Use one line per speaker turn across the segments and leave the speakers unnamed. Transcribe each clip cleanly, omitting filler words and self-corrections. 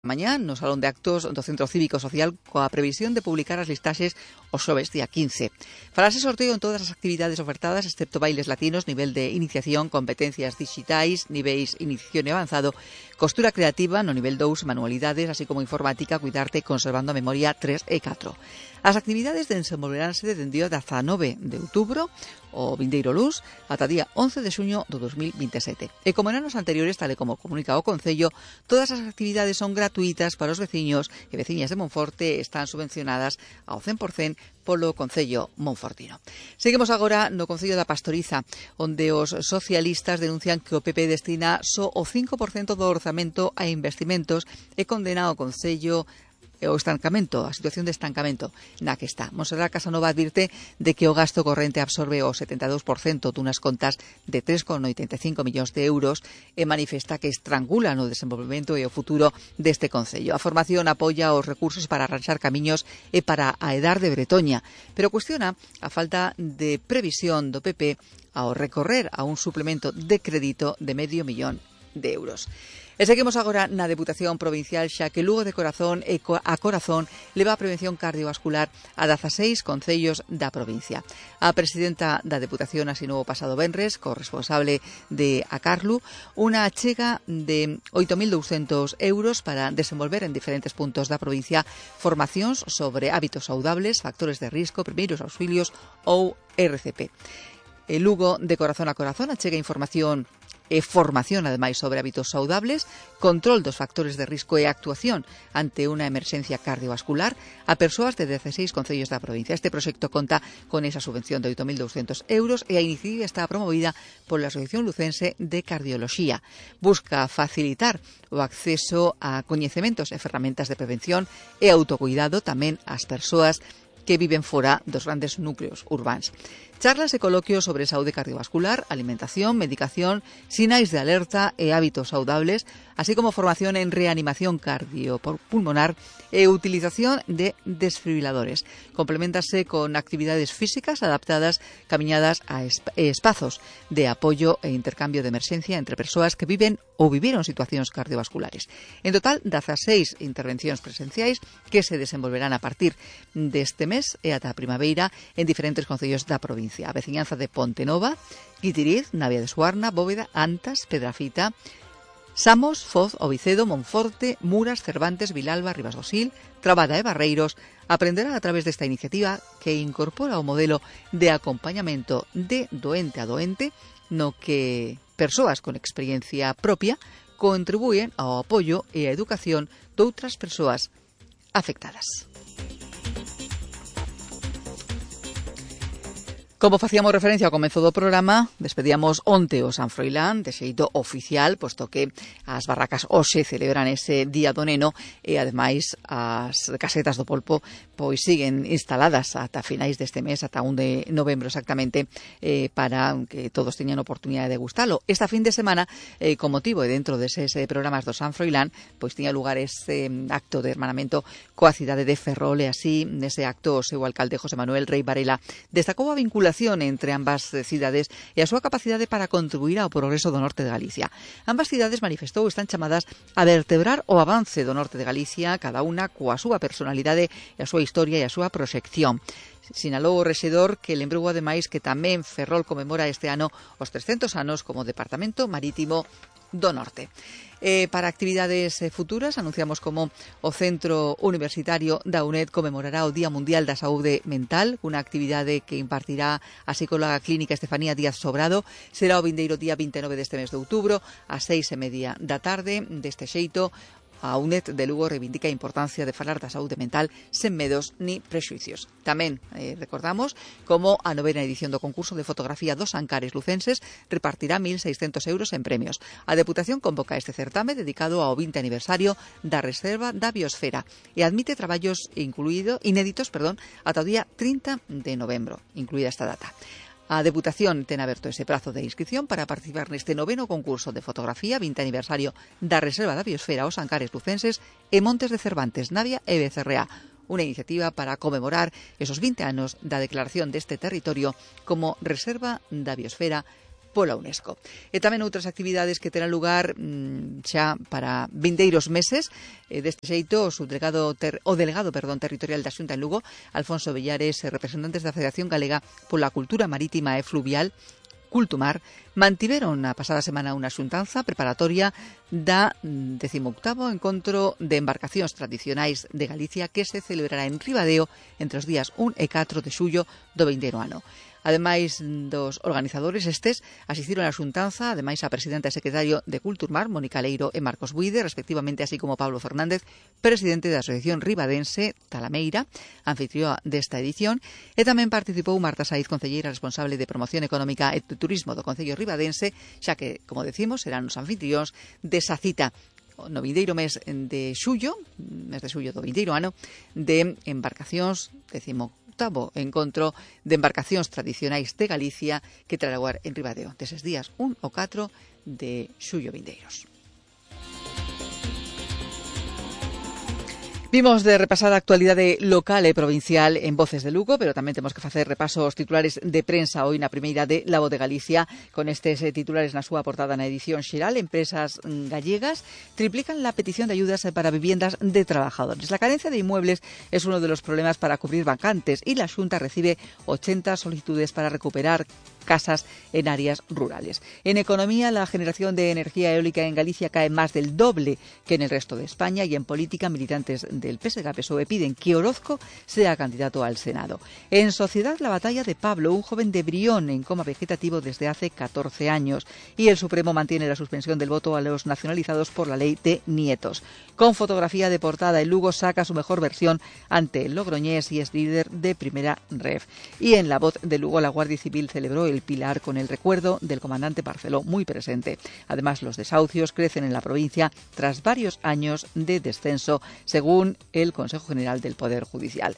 Mañá no Salón de Actos do Centro Cívico Social coa previsión de publicar as listaxes o xoves día 15. Farase sorteo en todas as actividades ofertadas, excepto bailes latinos, nivel de iniciación, competencias digitais, niveis iniciación e avanzado, costura creativa no nivel 2, manualidades, así como informática, cuidarte, conservando a memoria 3 e 4. As actividades desenvolveránse dende o 19 de outubro, o vindeiro luns, ata día 11 de xuño do 2027. E como en anos anteriores, tal e como comunica o Concello, todas as actividades son gratuitas para os veciños e veciñas de Monforte, están subvencionadas ao 100% polo Concello monfortino. Seguimos agora no Concello da Pastoriza, onde os socialistas denuncian que o PP destina só o 5% do orzamento a investimentos e condena o Concello o estancamento, a situación de estancamento na que está. Monserrat Casanova advirte de que o gasto corrente absorbe o 72% dunhas contas de 3,85 millóns de euros e manifesta que estrangulan o desenvolvemento e o futuro deste Concello. A formación apoia os recursos para arranxar camiños e para a Edar de Bretoña, pero cuestiona a falta de previsión do PP ao recorrer a un suplemento de crédito de €500.000. E seguimos agora na Deputación Provincial, xa que Lugo de Corazón e a Corazón leva a prevención cardiovascular a 16 concellos da provincia. A presidenta da Deputación asinou o pasado venres, corresponsable de Acarlu, unha achega de 8.200 euros para desenvolver en diferentes puntos da provincia formacións sobre hábitos saudables, factores de risco, primeiros auxilios ou RCP. El Lugo de Corazón a Corazón achega información e formación, ademais, sobre hábitos saudables, control dos factores de risco e actuación ante unha emerxencia cardiovascular a persoas de 16 concellos da provincia. Este proxecto conta con esa subvención de 8.200 euros e a iniciativa está promovida pola Asociación Lucense de Cardioloxía. Busca facilitar o acceso a coñecementos e ferramentas de prevención e autocuidado tamén ás persoas que viven fora dos grandes núcleos urbáns. Charlas e coloquios sobre saúde cardiovascular, alimentación, medicación, sinais de alerta e hábitos saudables, así como formación en reanimación cardiopulmonar e utilización de desfibriladores. Compleméntase con actividades físicas adaptadas, camiñadas a espazos de apoio e intercambio de emerxencia entre persoas que viven ou viviron situacións cardiovasculares. En total, 16 intervencións presenciais que se desenvolverán a partir deste mes e ata a primavera en diferentes concellos da provincia. A veciñanza de Pontenova, Guitiriz, Navia de Suarna, Bóveda, Antas, Pedrafita, Samos, Foz, Ovicedo, Monforte, Muras, Cervantes, Vilalba, Ribas do Sil, Trabada e Barreiros aprenderá a través desta iniciativa que incorpora o modelo de acompañamento de doente a doente, no que persoas con experiencia propia contribúen ao apoio e a educación doutras persoas afectadas. Como facíamos referencia ao comezo do programa, despedíamos onte o San Froilán de xeito oficial, posto que as barracas hoxe celebran ese Día do Neno e, ademais, as casetas do Polpo pois siguen instaladas ata finais deste mes, ata 1 de novembro exactamente, para que todos teñan oportunidade de gustalo. Esta fin de semana, con motivo e dentro deses programas do San Froilán, pois tiña lugar ese acto de hermanamento coa cidade de Ferrol e así, nese acto, o seu alcalde José Manuel Rei Varela destacou a vinculación entre ambas cidades e a súa capacidade para contribuir ao progreso do norte de Galicia. Ambas cidades, manifestou, están chamadas a vertebrar o avance do norte de Galicia, cada unha coa súa personalidade e a súa historia e a súa proxección. Sinalou o rexedor que lembrou ademais que tamén Ferrol conmemora este ano os 300 anos como Departamento Marítimo do Norte. Para actividades futuras, anunciamos como o Centro Universitario da UNED conmemorará o Día Mundial da Saúde Mental, unha actividade que impartirá a psicóloga clínica Estefanía Díaz Sobrado. Será o vindeiro día 29 deste mes de outubro, ás 6:30 da tarde. Deste xeito, a UNED de Lugo reivindica a importancia de falar da saúde mental sen medos ni prexuicios. Tamén recordamos como a 9ª edición do concurso de fotografía dos Ancares lucenses repartirá 1.600 euros en premios. A Deputación convoca este certame dedicado ao 20 aniversario da Reserva da Biosfera e admite traballos inéditos ata o día 30 de novembro, incluída esta data. A Deputación ten aberto ese prazo de inscripción para participar neste 9º concurso de fotografía 20 aniversario da Reserva da Biosfera aos Ancares lucenses e Montes de Cervantes, Navia e Becerreá. Unha iniciativa para conmemorar esos 20 anos da declaración deste territorio como Reserva da Biosfera pola UNESCO. E tamén outras actividades que terán lugar xa para vindeiros meses. Deste xeito, o delegado territorial da Xunta en Lugo, Alfonso Villares, e representantes da Federación Galega pola Cultura Marítima e Fluvial, Cultumar, mantiveron a pasada semana unha xuntanza preparatoria da 18º Encontro de Embarcacións Tradicionais de Galicia, que se celebrará en Ribadeo entre os días 1 e 4 de xullo do vindeiro ano. Ademais dos organizadores asistiron á xuntanza, ademais a presidenta e secretario de Culturmar, Mónica Leiro e Marcos Buide, respectivamente, así como Pablo Fernández, presidente da Asociación Ribadense Talameira, anfitrioa desta edición, e tamén participou Marta Saiz, concelleira responsable de Promoción Económica e de Turismo do Concello Ribadense, xa que, como decimos, serán os anfitrións desa cita no vindeiro mes de xullo do vindeiro ano, de embarcacións, 18º Encontro de Embarcacións Tradicionais de Galicia, que terá lugar en Ribadeo deses días 1 ao 4 de xullo vindeiros. Vimos de repasar a actualidade local e provincial en Voces de Lugo, pero tamén temos que facer repaso aos titulares de prensa hoy na primeira de La Voz de Galicia, con estes titulares na súa portada na edición xeral. Empresas gallegas triplican la petición de ayudas para viviendas de trabajadores. La carencia de inmuebles es uno de los problemas para cubrir vacantes y la Xunta recibe 80 solicitudes para recuperar casas en áreas rurales. En economía, la generación de energía eólica en Galicia cae más del doble que en el resto de España, y en política, militantes del PSOE piden que Orozco sea candidato al Senado. En sociedad, la batalla de Pablo, un joven de Brión en coma vegetativo desde hace 14 años, y el Supremo mantiene la suspensión del voto a los nacionalizados por la ley de nietos. Con fotografía de portada, el Lugo saca su mejor versión ante el Logroñés y es líder de Primera Ref. Y en La Voz de Lugo, la Guardia Civil celebró el Pilar con el recuerdo del comandante Barceló muy presente. Además, los desahucios crecen en la provincia tras varios años de descenso, según el Consejo General del Poder Judicial.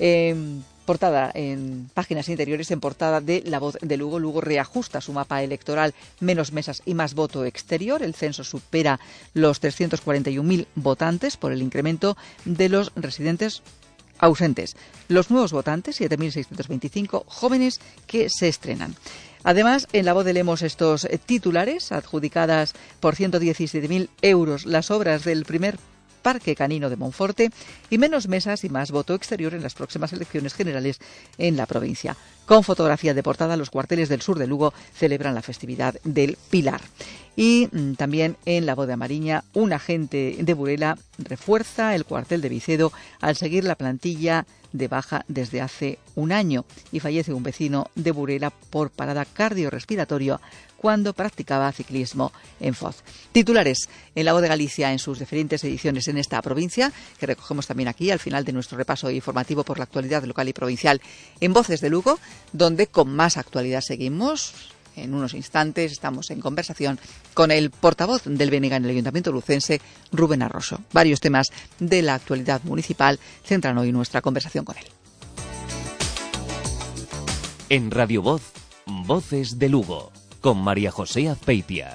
Portada en páginas interiores, en portada de La Voz de Lugo. Lugo reajusta su mapa electoral, menos mesas y más voto exterior. El censo supera los 341.000 votantes por el incremento de los residentes ausentes. Los nuevos votantes, 7.625 jóvenes que se estrenan. Además, en La Voz leemos estos titulares: adjudicadas por 117.000 euros las obras del primer Parque Canino de Monforte, y menos mesas y más voto exterior en las próximas elecciones generales en la provincia. Con fotografía de portada, los cuarteles del sur de Lugo celebran la festividad del Pilar. Y también en La Voz de Amariña, un agente de Burela refuerza el cuartel de Vicedo al seguir la plantilla de baja desde hace un año, y fallece un vecino de Burela por parada cardiorrespiratoria cuando practicaba ciclismo en Foz. Titulares en La Voz de Galicia en sus diferentes ediciones en esta provincia, que recogemos también aquí al final de nuestro repaso informativo por la actualidad local y provincial en Voces de Lugo, donde con más actualidad seguimos. En unos instantes estamos en conversación con el portavoz del BNG en el Ayuntamiento lucense, Rubén Arroso. Varios temas de la actualidad municipal centran hoy nuestra conversación con él.
En Radio Voz, Voces de Lugo, con María José Azpeitia.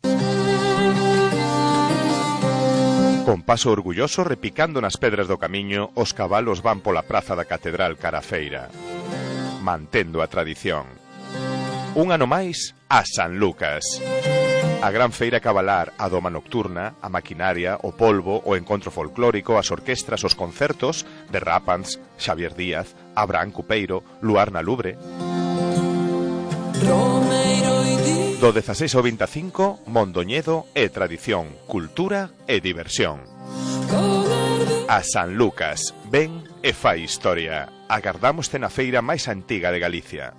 Con paso orgulloso, repicando nas pedras do camiño, os cabalos van pola praza da Catedral cara a feira, mantendo a tradición. Un ano máis a San Lucas. A gran feira cabalar, a doma nocturna, a maquinaria, o polvo, o encontro folclórico, as orquestras, os concertos de Rápans, Xavier Díaz, Abraham Cupeiro, Luar na Lubre. Do 16 ao 25, Mondoñedo e tradición, cultura e diversión. A San Lucas, ven e fai historia. Agardámoste na feira máis antiga de Galicia.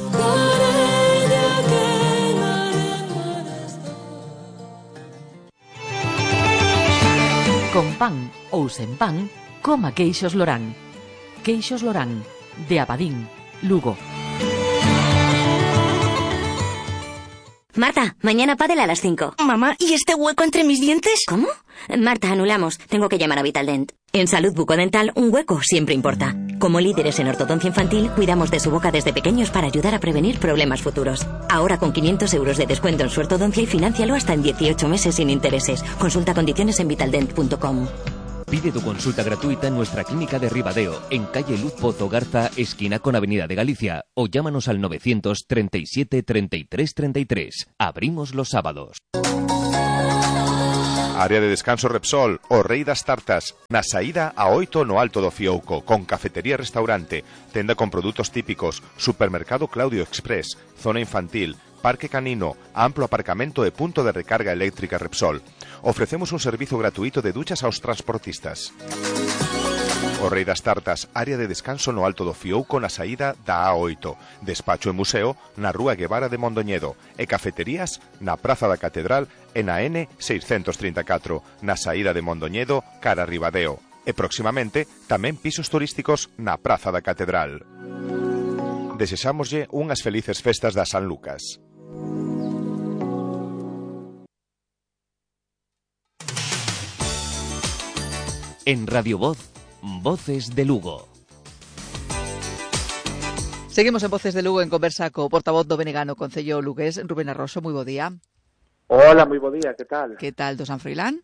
Con pan ou sen pan, coma queixos Lorán. Queixos Lorán, de Abadín, Lugo.
Marta, mañana pádel a las 5.
Mamá, ¿y este hueco entre mis dientes?
¿Cómo? Marta, anulamos. Tengo que llamar a Vitaldent. En Salud Bucodental, un hueco siempre importa. Como líderes en ortodoncia infantil, cuidamos de su boca desde pequeños para ayudar a prevenir problemas futuros. Ahora con 500 euros de descuento en su ortodoncia y fináncialo hasta en 18 meses sin intereses. Consulta condiciones en vitaldent.com.
Pide tu consulta gratuita en nuestra clínica de Ribadeo, en calle Luz Pozo Garza, esquina con Avenida de Galicia, o llámanos al 937 33 33. Abrimos los sábados.
Área de descanso Repsol, o Rei das Tartas, na saída a 8 no Alto do Fiouco, con cafetería e restaurante, tenda con produtos típicos, supermercado Claudio Express, zona infantil, parque canino, amplo aparcamento e punto de recarga eléctrica Repsol. Ofrecemos un servizo gratuito de duchas aos transportistas. O Rei das Tartas, área de descanso no Alto do Fiouco na saída da A8, despacho e museo na Rúa Guevara de Mondoñedo e cafeterías na Praza da Catedral e na N634, na saída de Mondoñedo cara a Ribadeo. E próximamente tamén pisos turísticos na Praza da Catedral. Desexámoslle unhas felices festas da San Lucas.
En Radio Voz, Voces de Lugo.
Seguimos en Voces de Lugo en conversa co portavoz do Benegano Concello lugués, Rubén Arroso. Moi bo día.
Hola, moi bo día, que tal?
Que tal do San Froilán?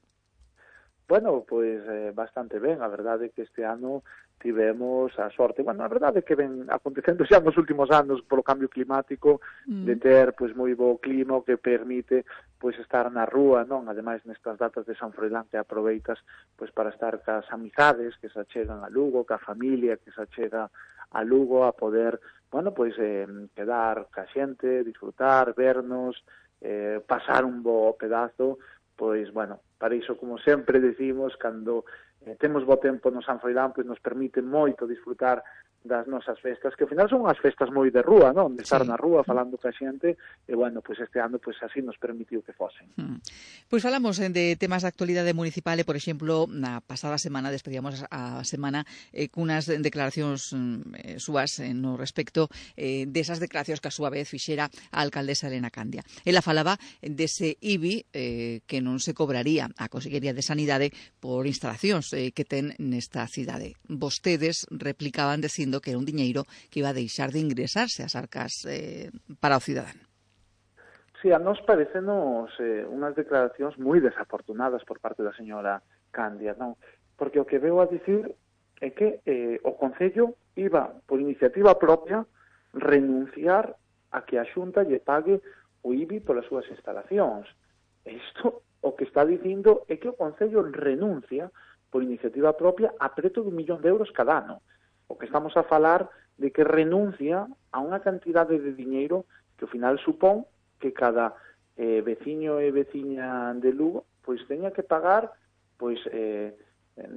Bueno, pois bastante ben, a verdade é que este ano tivemos a sorte, bueno, a verdade é que ven acontecendo xa nos últimos anos polo cambio climático, de ter pois moi bo clima que permite pois estar na rúa, non? Ademais nestas datas de San Froilán que aproveitas pois para estar cas amizades que se achegan a Lugo, ca familia que se achega a Lugo, a poder, bueno, pois quedar ca xente, disfrutar, vernos, pasar un bo pedazo. Pois, bueno, para iso, como sempre decimos, cando temos bo tempo no San Froilán, pois nos permite moito disfrutar das nosas festas, que ao final son unhas festas moi de rúa, non? De estar na rúa falando ca xente, e, bueno, pois este ano pois así nos permitiu que fosen.
Pois falamos de temas de actualidade municipal e, por exemplo, na pasada semana despedíamos a semana cunas declaracións súas no respecto desas declaracións que a súa vez fixera a alcaldesa Elena Candia. Ela falaba dese IBI que non se cobraría a Consellería de Sanidade por instalacións que ten nesta cidade. Vostedes replicaban dicindo que era un diñeiro que iba a deixar de ingresarse ás arcas para o cidadano.
Sí, a nos parecenos unhas declaracións moi desafortunadas por parte da señora Candia, non? Porque o que veo a dicir é que o Concello iba, por iniciativa propia, renunciar a que a Xunta lle pague o IBI polas súas instalacións. E isto o que está dicindo é que o Concello renuncia por iniciativa propia a preto de 1 millón de euros cada ano. O que estamos a falar de que renuncia a unha cantidade de diñeiro que ao final supón que cada veciño e veciña de Lugo pois teña que pagar pois en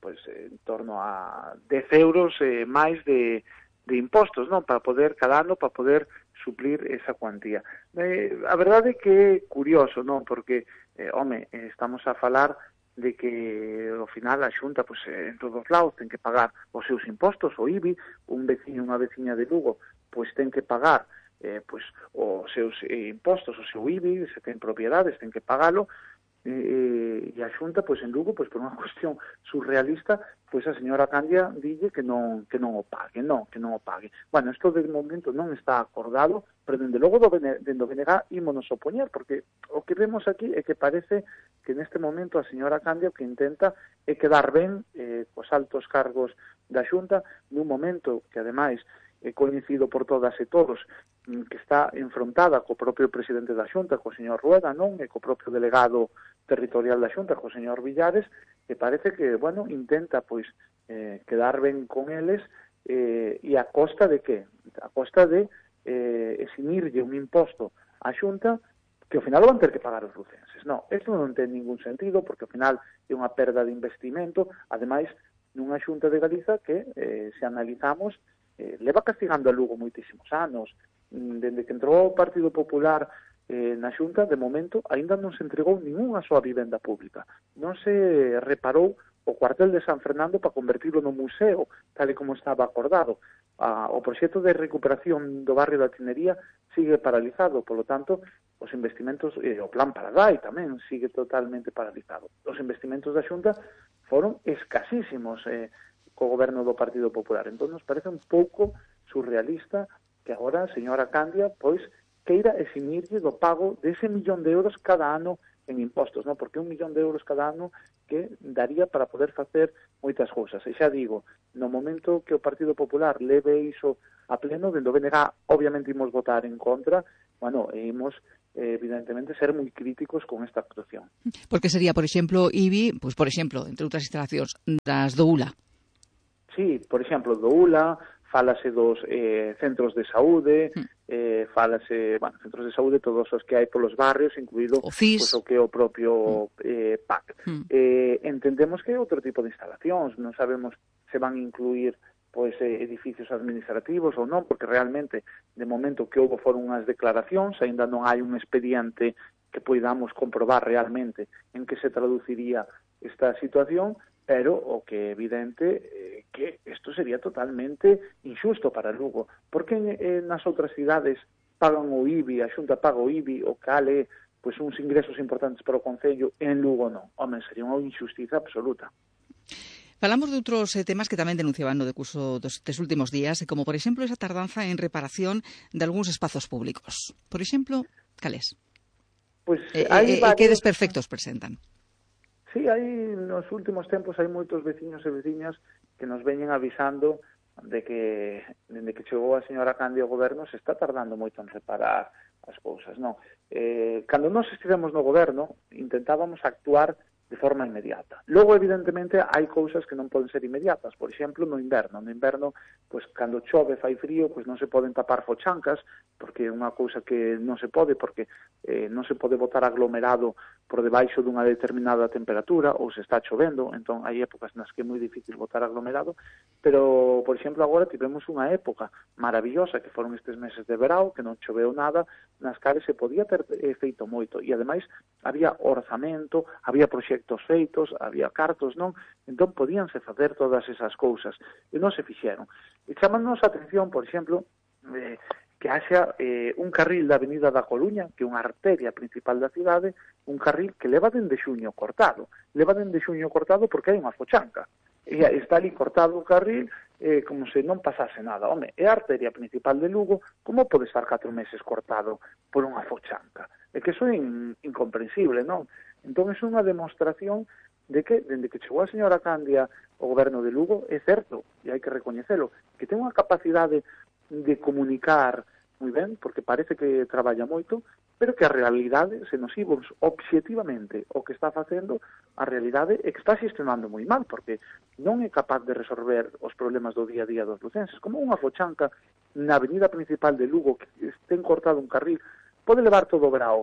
torno a 10 euros máis de impostos, non? Para poder, cada ano, para poder suplir esa cuantía. A verdade é que é curioso, non? Porque, estamos a falar de que ao final a Xunta pois, en todos os lados ten que pagar os seus impostos, o IBI, un veciño, unha veciña de Lugo pois ten que pagar pois os seus impostos, o seu IBI, se ten propiedades ten que pagalo, e a Xunta pois en Lugo pois por unha cuestión surrealista pois a señora Candia dille que non o pague, que non o pague. Bueno, isto de momento non está acordado, pero dende logo do BNG ímonos opoñer, porque o que vemos aquí é que parece que neste momento a señora Candia o que intenta é quedar ben cos altos cargos da Xunta nun momento que ademais é coñecido por todas e todos, que está enfrontada co propio presidente da Xunta, co señor Rueda, non? E co propio delegado territorial da Xunta, co señor Villares, que parece que, bueno, intenta, pois, quedar ben con eles, e a costa de que? A costa de eximirlle un imposto á Xunta que ao final van ter que pagar os lucenses. Non, isto non ten ningún sentido, porque ao final é unha perda de investimento, ademais, nunha Xunta de Galiza que, se analizamos, leva castigando a Lugo moitísimos anos. Dende que entrou o Partido Popular na Xunta, de momento, aínda non se entregou ninguna soa vivenda pública. Non se reparou o cuartel de San Fernando para convertirlo no museo, tal e como estaba acordado. O proxecto de recuperación do barrio da Tinería sigue paralizado, polo tanto, os investimentos, o plan Paradai tamén sigue totalmente paralizado. Os investimentos da Xunta foron escasísimos co goberno do Partido Popular. Entón, nos parece un pouco surrealista que agora a señora Candia, pois, queira eximirlle do pago dese 1 millón de euros cada ano en impostos, non? Porque 1 millón de euros cada ano que daría para poder facer moitas cousas. E xa digo, no momento que o Partido Popular leve iso a pleno, dentro do BNG, obviamente imos votar en contra, bueno, e imos evidentemente ser moi críticos con esta actuación.
Porque sería, por exemplo, IBI, pois por exemplo, entre outras instalacións das do ULA.
Sí, por exemplo, do ULA, fálase dos centros de saúde, fálase, bueno, centros de saúde todos os que hai polos barrios, incluído
o CIS,
pues, o que é o propio PAC. Entendemos que é outro tipo de instalacións, non sabemos se van a incluir pois edificios administrativos ou non, porque realmente de momento que houve foron unhas declaracións, aínda non hai un expediente que poidamos comprobar realmente en que se traduciría esta situación, pero o que é evidente que isto sería totalmente injusto para Lugo, porque nas outras cidades pagan o IBI, a Xunta paga o IBI, o cal é pois uns ingresos importantes para o Concello, en Lugo non. Home, sería unha injustiza absoluta.
Falamos de outros temas que tamén denunciaban no decurso dos últimos días, como, por exemplo, esa tardanza en reparación de algúns espazos públicos. Por exemplo, cales?
Pues,
que desperfectos presentan?
Sí, hai nos últimos tempos hai moitos veciños e veciñas que nos veñen avisando de que dende que chegou a señora Candia ao goberno se está tardando moito en reparar as cousas, non? Cando nós estivemos no goberno intentábamos actuar de forma inmediata. Logo, evidentemente, hai cousas que non poden ser inmediatas. Por exemplo, no inverno. No inverno, pois, cando chove, fai frío, pois non se poden tapar fochancas, porque é unha cousa que non se pode, porque non se pode botar aglomerado por debaixo dunha determinada temperatura, ou se está chovendo, entón hai épocas nas que é moi difícil botar aglomerado, pero, por exemplo, agora tivemos unha época maravillosa, que foron estes meses de verao, que non choveu nada, nas cales se podía ter feito moito, e ademais había orzamento, había proxectos feitos, había cartos, non? Entón podíanse facer todas esas cousas, e non se fixeron. E chamannos a atención, por exemplo, que haxa un carril da Avenida da Coruña, que é unha arteria principal da cidade, un carril que leva dende xuño cortado. Leva dende xuño cortado porque hai unha fochanca. E está ali cortado o carril como se non pasase nada. Home, é a arteria principal de Lugo, como pode estar 4 meses cortado por unha fochanca? É que iso é incomprensible, non? Entón, é unha demostración de que, dende que chegou a señora Candia ao goberno de Lugo, é certo, e hai que recoñecelo, que ten unha capacidade de comunicar moi ben, porque parece que traballa moito, pero que a realidade, se nos íbamos obxectivamente o que está facendo, a realidade é que está xestionando moi mal, porque non é capaz de resolver os problemas do día a día dos lucenses. Como unha fochanca na avenida principal de Lugo, que ten cortado un carril, pode levar todo o verao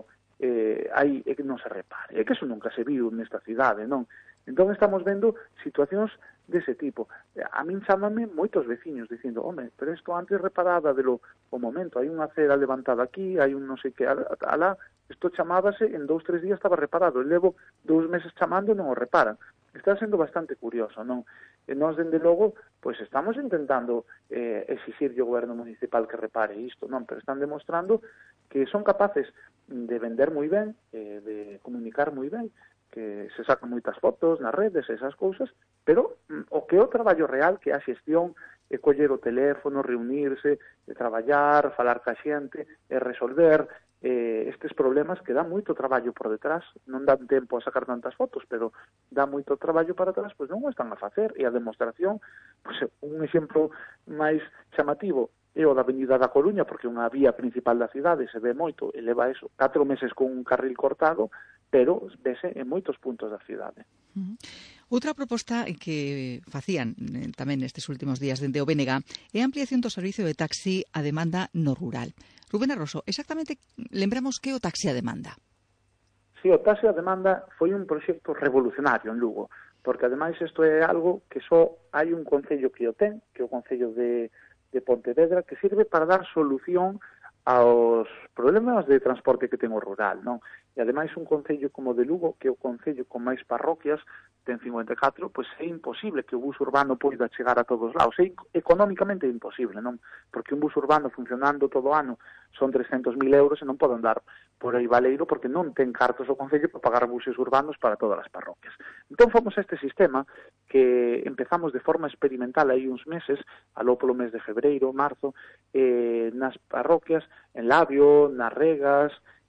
aí é que non se repare. É que eso nunca se viu nesta cidade, non? Entón estamos vendo situacións dese tipo. A min chámame moitos veciños dicindo, home, pero isto antes reparada o momento, hai unha acera levantada aquí, hai un non sei que alá, isto chamábase, en 2-3 días estaba reparado, e levo 2 meses chamando e non o reparan. Está sendo bastante curioso, non? E nós, dende logo, pois estamos intentando exixirlle ao goberno municipal que repare isto, non? Pero están demostrando que son capaces de vender moi ben, de comunicar moi ben, que se sacan moitas fotos nas redes, esas cousas, pero o que é o traballo real, que é a xestión, é coller o teléfono, reunirse, traballar, falar ca xente, e resolver estes problemas que dá moito traballo por detrás, non dan tempo a sacar tantas fotos, pero dá moito traballo para atrás, pois non o están a facer, e a demostración, pois un exemplo máis chamativo é o da Avenida da Coruña, porque unha vía principal da cidade se ve moito, e leva eso 4 meses con un carril cortado, pero vese en moitos puntos da cidade.
Outra proposta que facían tamén nestes últimos días dende o BNG é a ampliación do servicio de taxi a demanda no rural. Rubén Arroso, exactamente lembramos que o taxi a demanda.
Sí, o taxi a demanda foi un proxecto revolucionario en Lugo, porque ademais isto é algo que só hai un concello que o ten, que é o concello de Pontevedra, que sirve para dar solución aos problemas de transporte que ten o rural, non? E ademais un concello como de Lugo, que é o concello con máis parroquias, ten 54, pois é imposible que o bus urbano poida chegar a todos lados. É económicamente imposible, non? Porque un bus urbano funcionando todo o ano son 300.000 euros e non pode andar por aí baleiro porque non ten cartos o concello para pagar buses urbanos para todas as parroquias. Entón fomos a este sistema que empezamos de forma experimental aí uns meses, aló polo mes de febreiro, marzo, nas parroquias, en Labio, nas Regas,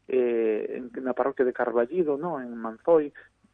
na parroquia de Carballido, non, en Manzoi,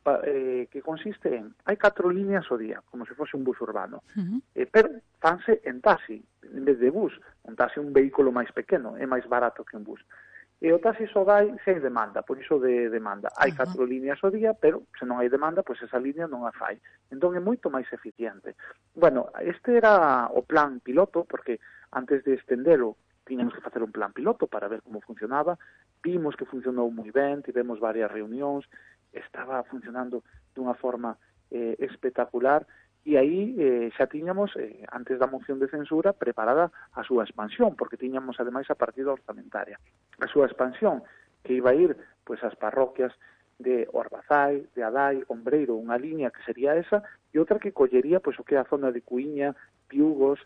que consiste en, hai 4 líneas ao día, como se fose un bus urbano, pero fanse en taxi, en vez de bus. Un taxi é un vehículo máis pequeno, é máis barato que un bus. E o taxi só vai se hai demanda, por iso de demanda. Hai 4 líneas ao día, pero se non hai demanda, pois esa línea non a fai. Entón é moito máis eficiente. Bueno, este era o plan piloto, porque antes de estendelo, tiñamos que facer un plan piloto para ver como funcionaba. Vimos que funcionou moi ben, tivemos varias reunións, estaba funcionando dunha forma espectacular, e aí xa tiñamos, antes da moción de censura, preparada a súa expansión, porque tiñamos ademais a partida orzamentaria. A súa expansión, que iba a ir pois ás parroquias de Orbazai, de Adai, Ombreiro, unha liña que sería esa, e outra que collería pois o que é a zona de Cuíña, Piugos,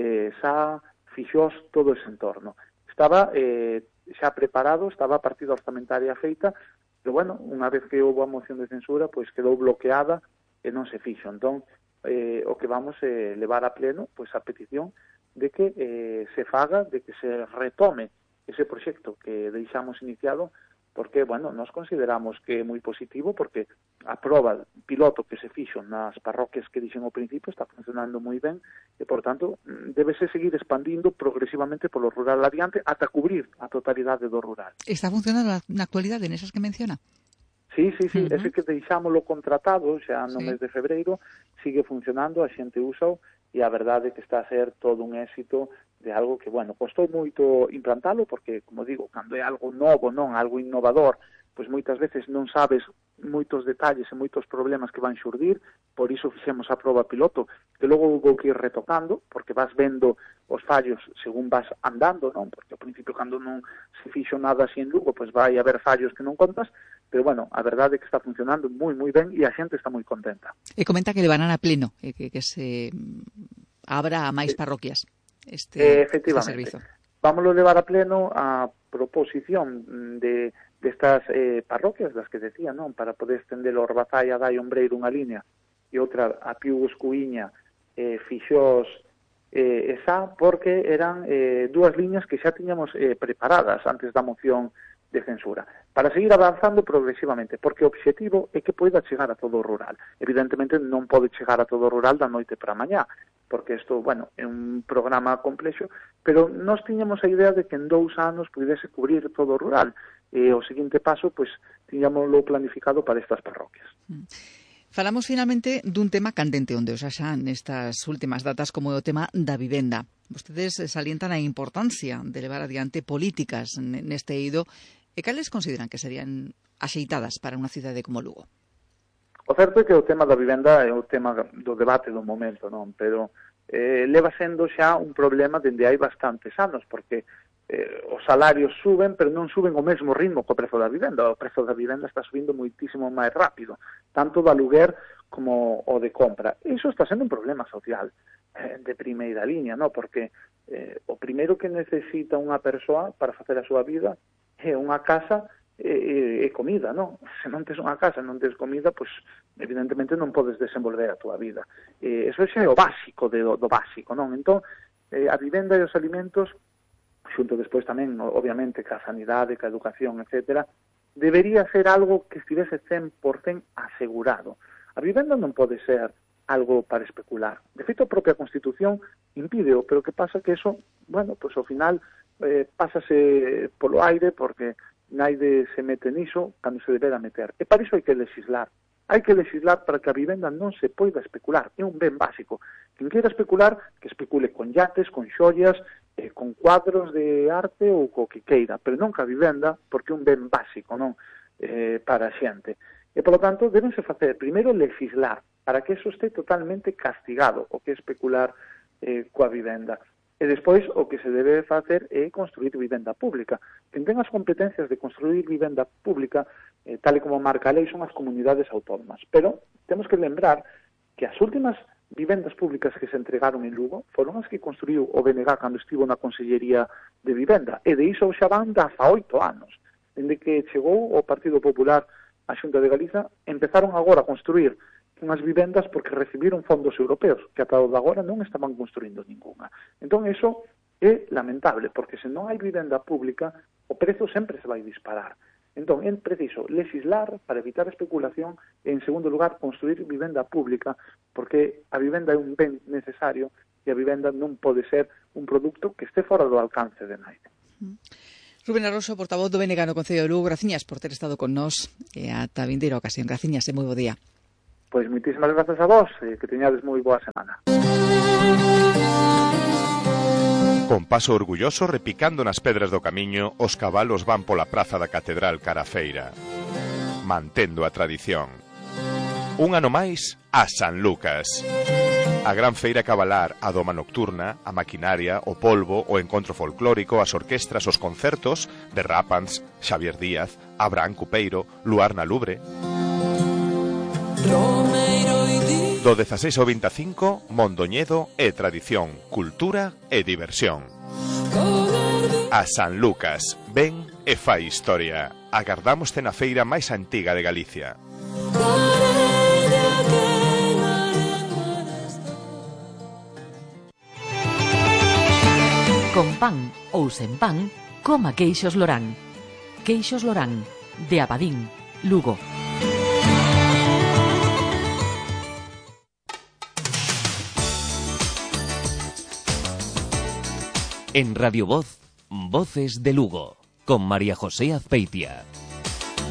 Sá, Fixós, todo ese entorno. Estaba xa preparado, estaba a partida orzamentaria feita, pero bueno, unha vez que houve a moción de censura, pois quedou bloqueada e non se fixo. Entón, o que vamos levar a pleno, pois a petición de que se faga, de que se retome ese proxecto que deixamos iniciado, porque, bueno, nós consideramos que é moi positivo, porque a proba piloto que se fixo nas parroquias que dixen ao principio está funcionando moi ben, e, por tanto, débese seguir expandindo progresivamente polo rural adiante ata cubrir a totalidade do rural.
Está funcionando na actualidade nesas que menciona?
Sí, ese que deixámoslo contratado xa no mes de febreiro, sigue funcionando, a xente úsao, e a verdade é que está a ser todo un éxito de algo que, bueno, costou moito implantalo, porque, como digo, cando é algo novo, non, algo innovador, pois moitas veces non sabes moitos detalles e moitos problemas que van xurdir, por iso fixemos a proba piloto, que logo houve que ir retocando, porque vas vendo os fallos según vas andando, non? Porque ao principio, cando non se fixo nada así en Lugo, pois vai haber fallos que non contas, pero, bueno, a verdade é que está funcionando moi ben e a xente está moi contenta.
E comenta que levarán a pleno, que se abra a máis parroquias este servizo.
Vámoslo levar a pleno a proposición de estas parroquias, das que decía, non? Para poder estender o Orbazai, Adai, Ombreiro unha línea, e outra a Piugos, Cuíña, Fixós e Sá, porque eran dúas liñas que xa tiñamos preparadas antes da moción de censura, para seguir avanzando progresivamente, porque o obxectivo é que poida chegar a todo o rural. Evidentemente non pode chegar a todo o rural da noite para a mañá, porque isto, bueno, é un programa complexo, pero nós tiñamos a idea de que en 2 anos pudese cubrir todo o rural, e o seguinte paso, pois, tiñámoslo planificado para estas parroquias.
Falamos finalmente dun tema candente onde os xa nestas últimas datas, como o tema da vivenda. Vostedes salientan a importancia de levar adiante políticas neste eido, e cales consideran que serían axeitadas para unha cidade como Lugo?
O certo é que o tema da vivenda é o tema do debate do momento, non? Pero leva sendo xa un problema dende hai bastantes anos, porque os salarios suben, pero non suben ao mesmo ritmo co prezo da vivenda. O prezo da vivenda está subindo moitísimo máis rápido, tanto do aluguer como o de compra. Iso está sendo un problema social de primeira liña, non? Porque o primeiro que necesita unha persoa para facer a súa vida é unha casa e comida, non? Se non tes unha casa, non tes comida, pois evidentemente non podes desenvolver a túa vida. Eso xa é o básico do básico, non? Entón, a vivenda e os alimentos, xunto despois tamén, obviamente, ca sanidade, ca educación, etcétera, debería ser algo que estivese 100% asegurado. A vivenda non pode ser algo para especular. De feito, a propia Constitución impídeo, pero que pasa que eso, bueno, pois ao final pásase polo aire, porque naide se mete niso cando se debera meter. E para iso hai que legislar. Hai que legislar para que a vivenda non se poida especular. É un ben básico. Quen queira especular, que especule con yates, con xollas, con cuadros de arte ou co que queira, pero non ca vivenda, porque é un ben básico, non? Para a xente. E, polo tanto, debense facer, primeiro, legislar, para que eso este totalmente castigado, o que é especular coa vivenda. E despois o que se debe facer é construir vivenda pública. Quen ten as competencias de construir vivenda pública, tal e como marca a lei, son as comunidades autónomas. Pero temos que lembrar que as últimas vivendas públicas que se entregaron en Lugo foron as que construiu o BNG cando estivo na Consellería de Vivenda. E de iso xa van da 8 anos. Dende que chegou o Partido Popular á Xunta de Galiza, empezaron agora a construir unhas vivendas porque recibiron fondos europeos, que ata o de agora non estaban construindo ninguna. Entón, iso é lamentable, porque se non hai vivenda pública, o prezo sempre se vai disparar. Entón, é preciso legislar para evitar a especulación e, en segundo lugar, construir vivenda pública, porque a vivenda é un ben necesario e a vivenda non pode ser un produto que este fora do alcance de nadie.
Rubén Arroso, portavoz do BNG no Concello de Lugo, graciñas por ter estado con nós e ata a vindeira ocasión. Graciñas e moi bo día.
Pois moitísimas grazas a vos e que teñades moi boa semana.
Con paso orgulloso repicando nas pedras do camiño, os cabalos van pola praza da Catedral cara a feira, mantendo a tradición. Un ano máis a San Lucas. A gran feira cabalar, a doma nocturna, a maquinaria, o polvo, o encontro folclórico, as orquestras, os concertos de Rápans, Xavier Díaz, Abraham Cupeiro, Luar na Lubre. Do 16 ao 25, Mondoñedo é tradición, cultura e diversión. A San Lucas, ven e fai historia. Agardámoste na feira máis antiga de Galicia.
Con pan ou sen pan, coma queixos Lorán. Queixos Lorán, de Abadín, Lugo.
En Radio Voz, Voces de Lugo, con María José Azpeitia.